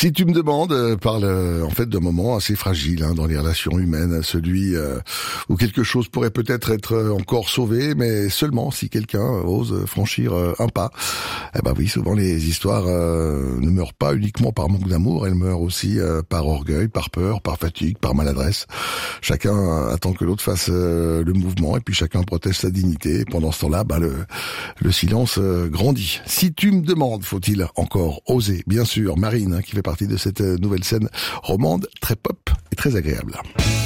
Si tu me demandes, parle en fait d'un moment assez fragile dans les relations humaines, celui où quelque chose pourrait peut-être être encore sauvé, mais seulement si quelqu'un ose franchir un pas. Eh ben oui, souvent les histoires ne meurent pas uniquement par manque d'amour, elles meurent aussi par orgueil, par peur, par fatigue, par maladresse. Chacun attend que l'autre fasse le mouvement et puis chacun protège sa dignité. Et pendant ce temps-là, le silence grandit. Si tu me demandes, faut-il encore oser? Bien sûr, Marine, qui fait partie de cette nouvelle scène romande, très pop et très agréable.